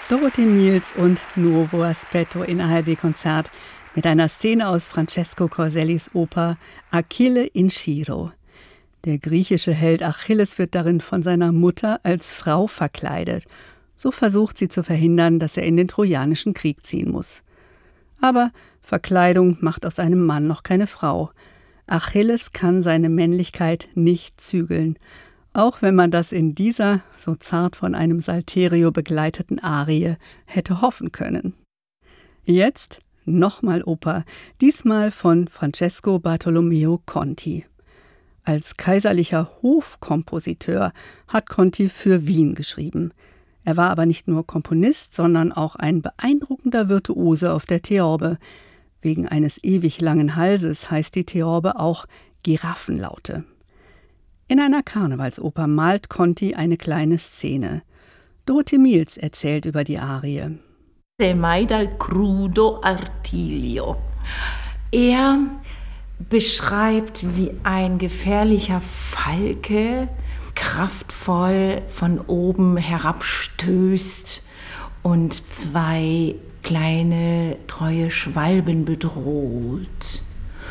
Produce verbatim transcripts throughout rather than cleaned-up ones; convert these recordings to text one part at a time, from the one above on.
Dorothee Miels und Nuovo Aspetto in A R D-Konzert mit einer Szene aus Francesco Corsellis Oper Achille in Chiro. Der griechische Held Achilles wird darin von seiner Mutter als Frau verkleidet. So versucht sie zu verhindern, dass er in den Trojanischen Krieg ziehen muss. Aber Verkleidung macht aus einem Mann noch keine Frau. Achilles kann seine Männlichkeit nicht zügeln. Auch wenn man das in dieser, so zart von einem Salterio begleiteten Arie hätte hoffen können. Jetzt nochmal Oper, diesmal von Francesco Bartolomeo Conti. Als kaiserlicher Hofkompositeur hat Conti für Wien geschrieben. Er war aber nicht nur Komponist, sondern auch ein beeindruckender Virtuose auf der Theorbe. Wegen eines ewig langen Halses heißt die Theorbe auch Giraffenlaute. In einer Karnevalsoper malt Conti eine kleine Szene. Dorothee Miels erzählt über die Arie. Mai dal crudo artiglio. Er beschreibt, wie ein gefährlicher Falke kraftvoll von oben herabstößt und zwei kleine, treue Schwalben bedroht.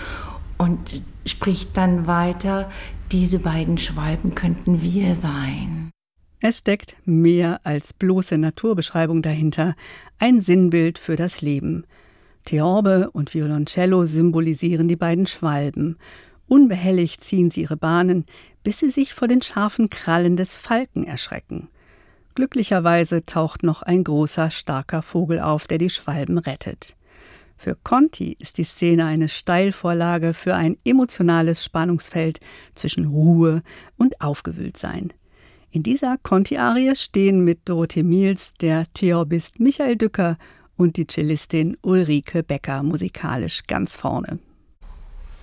Und spricht dann weiter, diese beiden Schwalben könnten wir sein. Es steckt mehr als bloße Naturbeschreibung dahinter, ein Sinnbild für das Leben. Theorbe und Violoncello symbolisieren die beiden Schwalben. Unbehelligt ziehen sie ihre Bahnen, bis sie sich vor den scharfen Krallen des Falken erschrecken. Glücklicherweise taucht noch ein großer, starker Vogel auf, der die Schwalben rettet. Für Conti ist die Szene eine Steilvorlage für ein emotionales Spannungsfeld zwischen Ruhe und Aufgewühltsein. In dieser Conti-Arie stehen mit Dorothee Miels der Theorbist Michael Dücker und die Cellistin Ulrike Becker musikalisch ganz vorne.